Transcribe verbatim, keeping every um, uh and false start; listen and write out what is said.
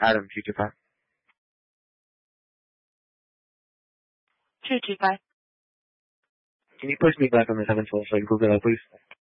Adam, two two five. two two five. Can you push me back on the seven twelve so I can Google that, please?